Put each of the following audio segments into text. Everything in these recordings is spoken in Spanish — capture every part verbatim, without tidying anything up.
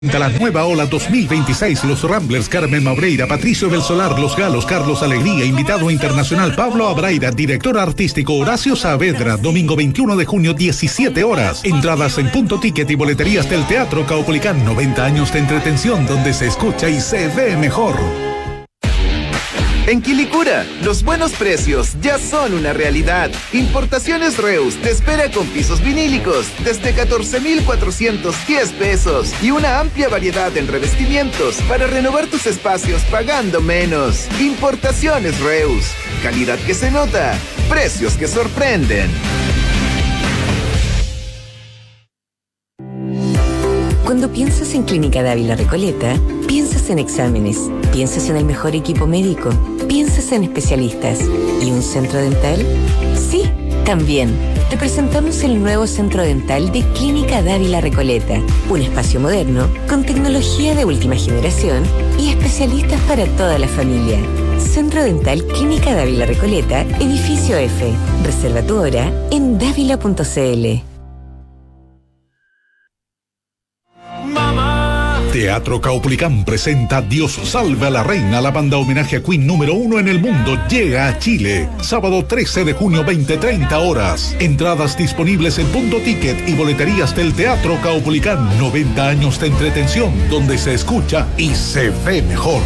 La nueva ola dos mil veintiséis, los Ramblers, Carmen Maureira, Patricio del Solar, Los Galos, Carlos Alegría, invitado internacional Pablo Abraira, director artístico Horacio Saavedra, domingo veintiuno de junio, diecisiete horas. Entradas en Punto Ticket y boleterías del Teatro Caupolicán. noventa años de entretención donde se escucha y se ve mejor. En Quilicura, los buenos precios ya son una realidad. Importaciones Reus te espera con pisos vinílicos desde catorce mil cuatrocientos diez pesos y una amplia variedad en revestimientos para renovar tus espacios pagando menos. Importaciones Reus, calidad que se nota, precios que sorprenden. Cuando piensas en Clínica Dávila Recoleta, piensas en exámenes, piensas en el mejor equipo médico, piensas en especialistas. ¿Y un centro dental? Sí, también. Te presentamos el nuevo centro dental de Clínica Dávila Recoleta. Un espacio moderno, con tecnología de última generación y especialistas para toda la familia. Centro Dental Clínica Dávila Recoleta, edificio F. Reserva tu hora en dávila punto c l. Teatro Caupolicán presenta Dios salve a la reina. La banda homenaje a Queen número uno en el mundo llega a Chile. Sábado trece de junio, veinte treinta horas. Entradas disponibles en Punto Ticket y boleterías del Teatro Caupolicán. noventa años de entretención donde se escucha y se ve mejor.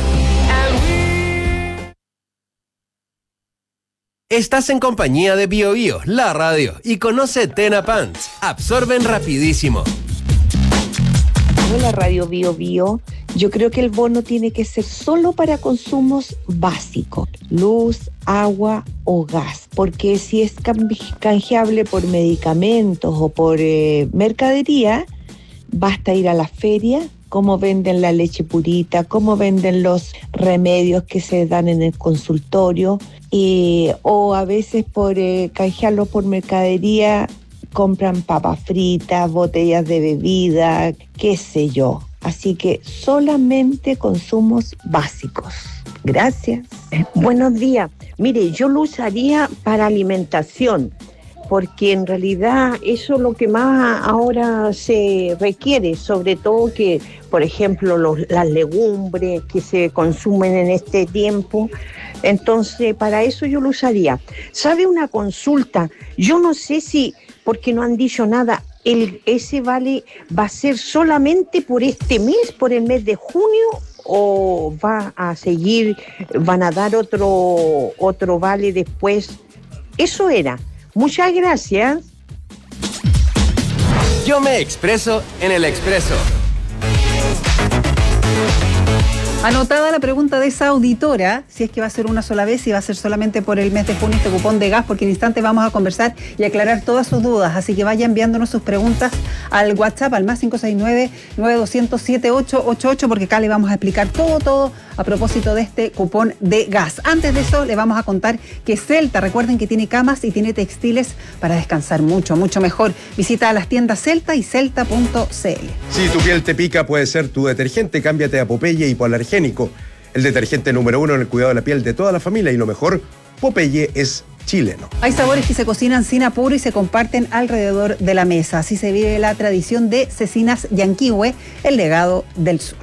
Estás en compañía de Bio Bio, la radio, y conoce Tena Pants. Absorben rapidísimo. La radio Bio Bio, yo creo que el bono tiene que ser solo para consumos básicos, luz, agua o gas, porque si es canjeable por medicamentos o por eh, mercadería, basta ir a la feria, cómo venden la leche purita, cómo venden los remedios que se dan en el consultorio, y, o a veces por eh, canjearlos por mercadería, compran papas fritas, botellas de bebida, qué sé yo. Así que solamente consumos básicos. Gracias. Buenos días. Mire, yo lo usaría para alimentación, porque en realidad eso es lo que más ahora se requiere, sobre todo que, por ejemplo, los, las legumbres que se consumen en este tiempo. Entonces, para eso yo lo usaría. ¿Sabe una consulta? Yo no sé si, porque no han dicho nada, el, ese vale va a ser solamente por este mes, por el mes de junio, o va a seguir, van a dar otro, otro vale después. Eso era. Muchas gracias. Yo me expreso en el Expreso. Anotada la pregunta de esa auditora, si es que va a ser una sola vez, si va a ser solamente por el mes de junio este cupón de gas, porque en instante vamos a conversar y aclarar todas sus dudas, así que vaya enviándonos sus preguntas al WhatsApp, al más cinco seis nueve, nueve dos cero cero, siete ocho ocho ocho, porque acá le vamos a explicar todo, todo a propósito de este cupón de gas. Antes de eso, le vamos a contar que Celta, recuerden que tiene camas y tiene textiles para descansar mucho, mucho mejor. Visita las tiendas Celta y celta punto c l. Si tu piel te pica, puede ser tu detergente. Cámbiate a Popeye Hipoalergénico, el detergente número uno en el cuidado de la piel de toda la familia, y lo mejor, Popeye es chileno. Hay sabores que se cocinan sin apuro y se comparten alrededor de la mesa. Así se vive la tradición de Cecinas Yanquihue, el legado del sur.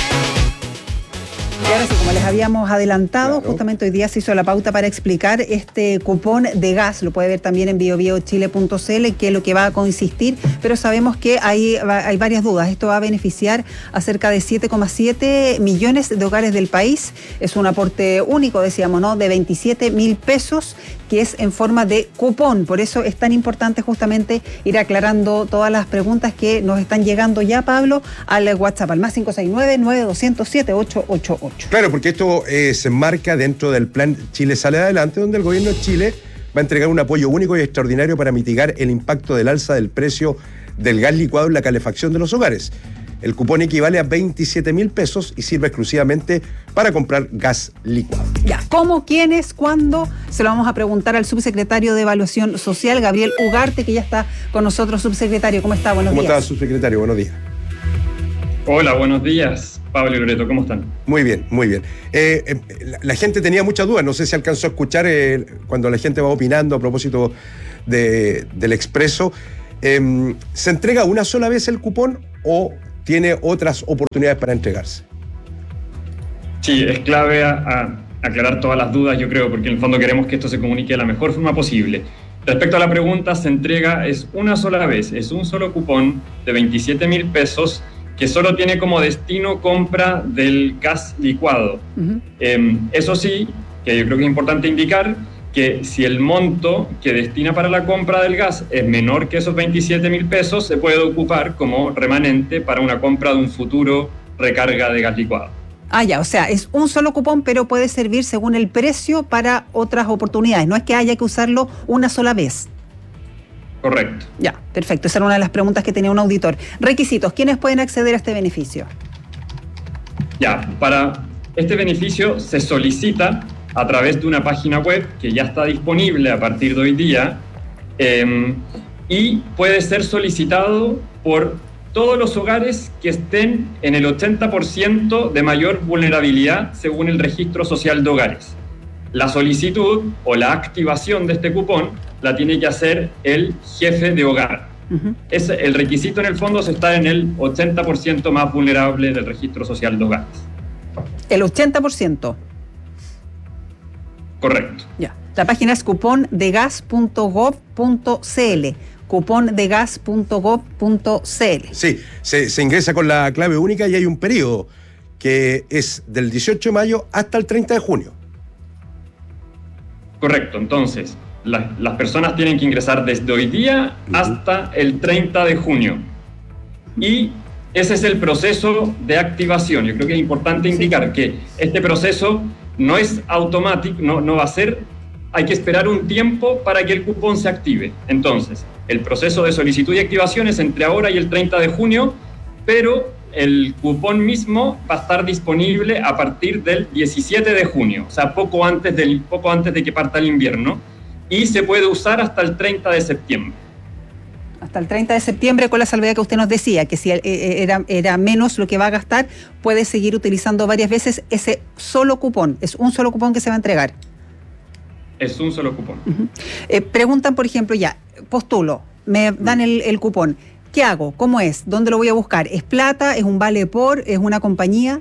Y ahora sí, como les habíamos adelantado, claro, justamente hoy día se hizo la pauta para explicar este cupón de gas. Lo puede ver también en bio bio chile punto c l, que es lo que va a consistir, pero sabemos que hay, hay varias dudas. Esto va a beneficiar a cerca de siete coma siete millones de hogares del país. Es un aporte único, decíamos, ¿no?, de veintisiete mil pesos, que es en forma de cupón. Por eso es tan importante justamente ir aclarando todas las preguntas que nos están llegando ya, Pablo, al WhatsApp, al más cinco seis nueve, nueve dos cero cero, siete ocho ocho ocho. Claro, porque esto eh, se enmarca dentro del plan Chile Sale Adelante, donde el gobierno de Chile va a entregar un apoyo único y extraordinario para mitigar el impacto del alza del precio del gas licuado en la calefacción de los hogares. El cupón equivale a veintisiete mil pesos y sirve exclusivamente para comprar gas licuado. Ya, ¿cómo, quiénes, cuándo? Se lo vamos a preguntar al subsecretario de Evaluación Social, Gabriel Ugarte, que ya está con nosotros. Subsecretario, ¿cómo está? Buenos días. ¿Cómo está, subsecretario? Buenos días. Hola, buenos días. Pablo y Loreto, ¿cómo están? Muy bien, muy bien. Eh, eh, la, la gente tenía muchas dudas, no sé si alcanzó a escuchar eh, cuando la gente va opinando a propósito de, del Expreso. Eh, ¿Se entrega una sola vez el cupón o tiene otras oportunidades para entregarse? Sí, es clave a, a aclarar todas las dudas, yo creo, porque en el fondo queremos que esto se comunique de la mejor forma posible. Respecto a la pregunta, se entrega es una sola vez, es un solo cupón de veintisiete mil pesos que solo tiene como destino compra del gas licuado. Uh-huh. Eh, eso sí, que yo creo que es importante indicar que si el monto que destina para la compra del gas es menor que esos veintisiete mil pesos, se puede ocupar como remanente para una compra de un futuro recarga de gas licuado. Ah, ya, o sea, es un solo cupón, pero puede servir según el precio para otras oportunidades. No es que haya que usarlo una sola vez. Correcto. Ya, perfecto. Esa era una de las preguntas que tenía un auditor. Requisitos, ¿quiénes pueden acceder a este beneficio? Ya, para este beneficio se solicita a través de una página web que ya está disponible a partir de hoy día eh, y puede ser solicitado por todos los hogares que estén en el ochenta por ciento de mayor vulnerabilidad según el Registro Social de Hogares. La solicitud o la activación de este cupón la tiene que hacer el jefe de hogar. Uh-huh. Es, el requisito en el fondo es estar en el ochenta por ciento más vulnerable del Registro Social de Hogares. ¿El ochenta por ciento? Correcto. Ya. La página es cupón de gas punto gov punto c l. cupón de gas punto gov punto c l. Sí, se, se ingresa con la clave única y hay un periodo que es del dieciocho de mayo hasta el treinta de junio. Correcto, entonces la, las personas tienen que ingresar desde hoy día uh-huh. hasta el treinta de junio. Y ese es el proceso de activación. Yo creo que es importante indicar sí. que este proceso no es automático, no, no va a ser, hay que esperar un tiempo para que el cupón se active. Entonces, el proceso de solicitud y activación es entre ahora y el treinta de junio, pero el cupón mismo va a estar disponible a partir del diecisiete de junio, o sea, poco antes, del, poco antes de que parta el invierno, y se puede usar hasta el treinta de septiembre. Hasta el treinta de septiembre, con la salvedad que usted nos decía, que si era, era menos lo que va a gastar, puede seguir utilizando varias veces ese solo cupón. Es un solo cupón que se va a entregar. Es un solo cupón. Uh-huh. Eh, preguntan, por ejemplo, ya, postulo, me dan el, el cupón. ¿Qué hago? ¿Cómo es? ¿Dónde lo voy a buscar? ¿Es plata? ¿Es un vale por? ¿Es una compañía?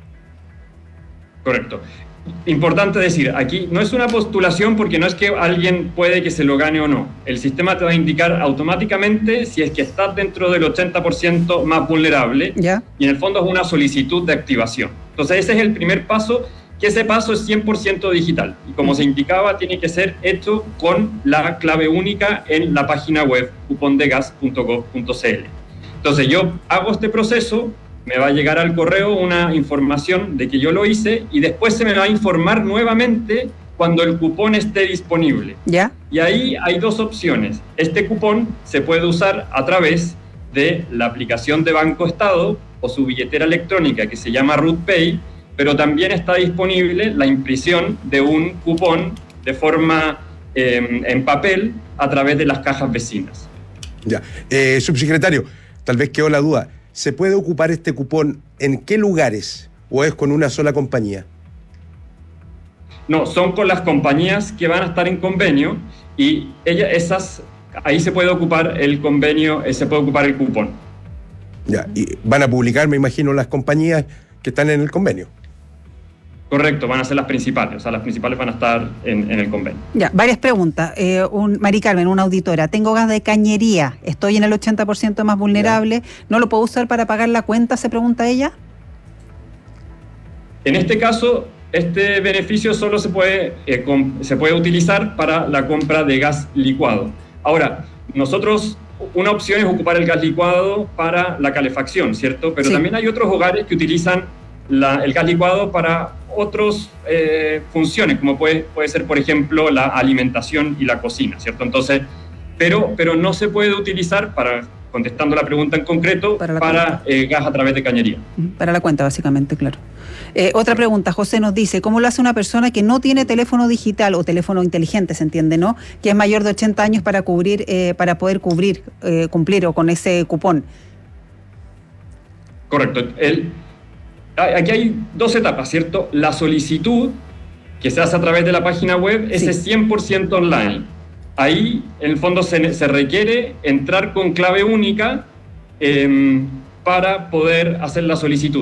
Correcto. Importante decir, aquí no es una postulación porque no es que alguien puede que se lo gane o no. El sistema te va a indicar automáticamente si es que estás dentro del ochenta por ciento más vulnerable. ¿Ya? Y en el fondo es una solicitud de activación. Entonces ese es el primer paso, que ese paso es cien por ciento digital. Y como se indicaba, tiene que ser hecho con la clave única en la página web cupón de gas punto gov punto c l. Entonces yo hago este proceso, me va a llegar al correo una información de que yo lo hice y después se me va a informar nuevamente cuando el cupón esté disponible. ¿Ya? Y ahí hay dos opciones. Este cupón se puede usar a través de la aplicación de Banco Estado o su billetera electrónica que se llama RootPay, pero también está disponible la impresión de un cupón de forma eh, en papel a través de las cajas vecinas. Ya. Eh, subsecretario, tal vez quedó la duda. ¿Se puede ocupar este cupón en qué lugares o es con una sola compañía? No, son con las compañías que van a estar en convenio y ellas, esas, ahí se puede ocupar el convenio, se puede ocupar el cupón. Ya, y van a publicar, me imagino, las compañías que están en el convenio. Correcto, van a ser las principales, o sea, las principales van a estar en, en el convenio. Ya, varias preguntas. Eh, un, Mari Carmen, una auditora, tengo gas de cañería, estoy en el ochenta por ciento más vulnerable, ya. ¿No lo puedo usar para pagar la cuenta? Se pregunta ella. En este caso, este beneficio solo se puede, eh, com, se puede utilizar para la compra de gas licuado. Ahora, nosotros, una opción es ocupar el gas licuado para la calefacción, ¿cierto? Pero sí. También hay otros hogares que utilizan la, el gas licuado para otras eh, funciones, como puede, puede ser, por ejemplo, la alimentación y la cocina, ¿cierto? Entonces, pero, pero no se puede utilizar para, contestando la pregunta en concreto, para, para eh, gas a través de cañería. Para la cuenta, básicamente, claro. Eh, otra pregunta, José nos dice, ¿cómo lo hace una persona que no tiene teléfono digital o teléfono inteligente, se entiende, ¿no? Que es mayor de ochenta años para cubrir, eh, para poder cubrir, eh, cumplir o con ese cupón. Correcto. El, aquí hay dos etapas, ¿cierto? La solicitud, que se hace a través de la página web, sí. Es cien por ciento online. Ahí, en el fondo, se, se requiere entrar con clave única, eh, para poder hacer la solicitud.